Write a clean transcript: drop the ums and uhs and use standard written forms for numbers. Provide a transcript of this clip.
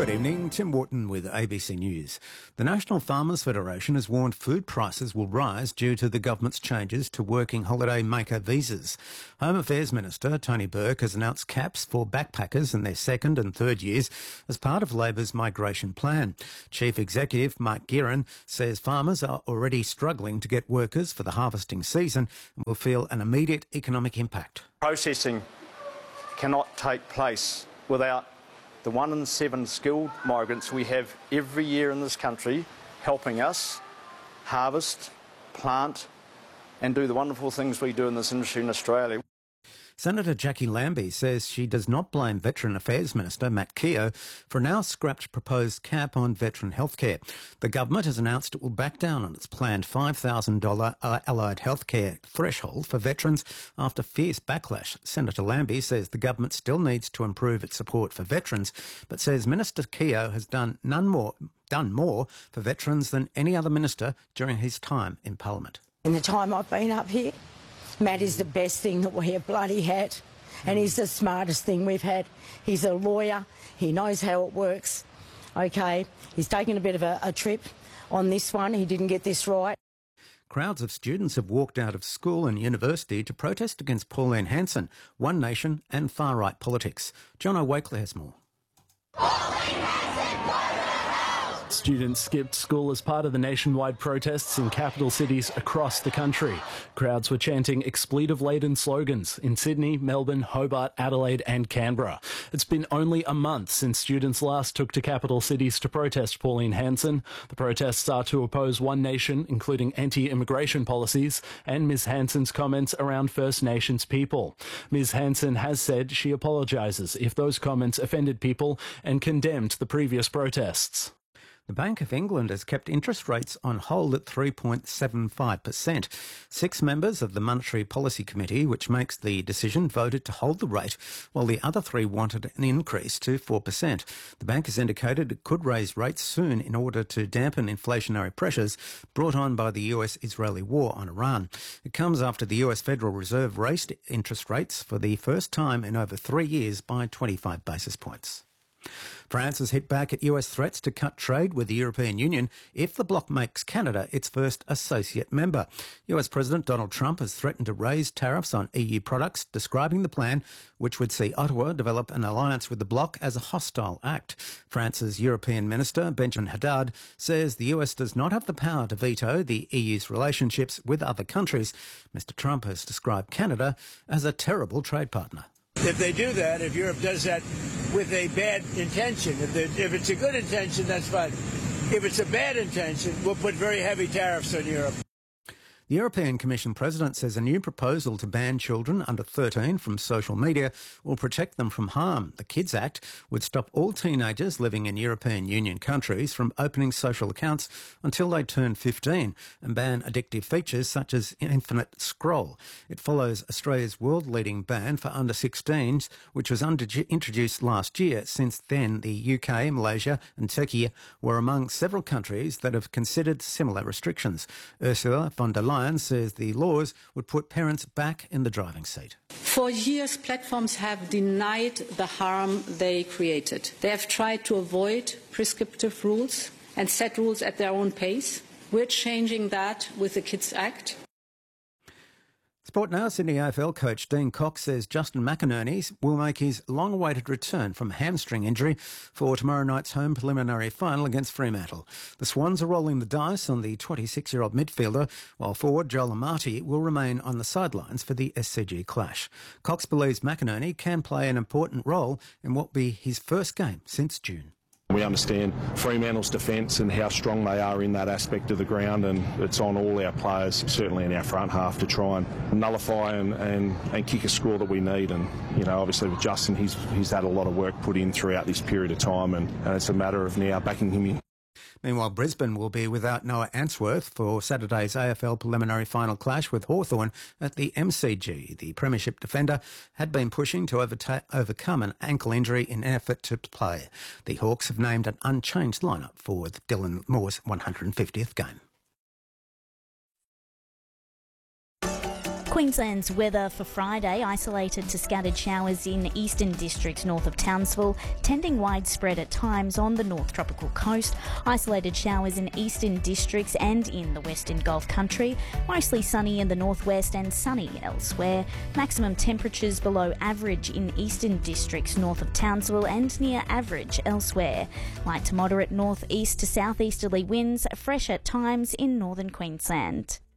Good evening, Tim Wharton with ABC News. The National Farmers Federation has warned food prices will rise due to the government's changes to working holiday maker visas. Home Affairs Minister Tony Burke has announced caps for backpackers in their second and third years as part of Labor's migration plan. Chief Executive Mark Guerin says farmers are already struggling to get workers for the harvesting season and will feel an immediate economic impact. Processing cannot take place without the 1 in 7 skilled migrants we have every year in this country helping us harvest, plant and do the wonderful things we do in this industry in Australia. Senator Jackie Lambie says she does not blame Veteran Affairs Minister Matt Keogh for a now scrapped proposed cap on veteran healthcare. The government has announced it will back down on its planned $5,000 allied healthcare threshold for veterans after fierce backlash. Senator Lambie says the government still needs to improve its support for veterans, but says Minister Keogh has done more for veterans than any other minister during his time in Parliament. In the time I've been up here, Matt is the best thing that we have bloody had, and he's the smartest thing we've had. He's a lawyer, he knows how it works. Okay, he's taken a bit of a trip on this one, he didn't get this right. Crowds of students have walked out of school and university to protest against Pauline Hanson, One Nation and far-right politics. Jono Wakely has more. Students skipped school as part of the nationwide protests in capital cities across the country. Crowds were chanting expletive-laden slogans in Sydney, Melbourne, Hobart, Adelaide and Canberra. It's been only a month since students last took to capital cities to protest Pauline Hanson. The protests are to oppose One Nation, including anti-immigration policies, and Ms Hanson's comments around First Nations people. Ms Hanson has said she apologises if those comments offended people and condemned the previous protests. The Bank of England has kept interest rates on hold at 3.75%. 6 members of the Monetary Policy Committee, which makes the decision, voted to hold the rate, while the other 3 wanted an increase to 4%. The bank has indicated it could raise rates soon in order to dampen inflationary pressures brought on by the US-Israeli war on Iran. It comes after the US Federal Reserve raised interest rates for the first time in over 3 years by 25 basis points. France has hit back at US threats to cut trade with the European Union if the bloc makes Canada its first associate member. US President Donald Trump has threatened to raise tariffs on EU products, describing the plan, which would see Ottawa develop an alliance with the bloc, as a hostile act. France's European Minister, Benjamin Haddad, says the US does not have the power to veto the EU's relationships with other countries. Mr. Trump has described Canada as a terrible trade partner. If they do that, if Europe does that with a bad intention, if it's a good intention, that's fine. If it's a bad intention, we'll put very heavy tariffs on Europe. The European Commission President says a new proposal to ban children under 13 from social media will protect them from harm. The Kids Act would stop all teenagers living in European Union countries from opening social accounts until they turn 15 and ban addictive features such as infinite scroll. It follows Australia's world-leading ban for under 16s, which was introduced last year. Since then, the UK, Malaysia and Turkey were among several countries that have considered similar restrictions. Ursula von der Leyen says the laws would put parents back in the driving seat. For years, platforms have denied the harm they created. They have tried to avoid prescriptive rules and set rules at their own pace. We're changing that with the Kids Act. Sport now, Sydney AFL coach Dean Cox says Justin McInerney will make his long-awaited return from hamstring injury for tomorrow night's home preliminary final against Fremantle. The Swans are rolling the dice on the 26-year-old midfielder, while forward Joel Amati will remain on the sidelines for the SCG clash. Cox believes McInerney can play an important role in what will be his first game since June. We understand Fremantle's defence and how strong they are in that aspect of the ground, and it's on all our players, certainly in our front half, to try and nullify and kick a score that we need. And, you know, obviously with Justin, he's had a lot of work put in throughout this period of time, and it's a matter of now backing him in. Meanwhile, Brisbane will be without Noah Answorth for Saturday's AFL preliminary final clash with Hawthorn at the MCG. The Premiership defender had been pushing to overcome an ankle injury in an effort to play. The Hawks have named an unchanged lineup for Dylan Moore's 150th game. Queensland's weather for Friday, isolated to scattered showers in eastern districts north of Townsville, tending widespread at times on the North Tropical Coast, isolated showers in eastern districts and in the Western Gulf Country, mostly sunny in the northwest and sunny elsewhere, maximum temperatures below average in eastern districts north of Townsville and near average elsewhere, light to moderate northeast to southeasterly winds, fresh at times in northern Queensland.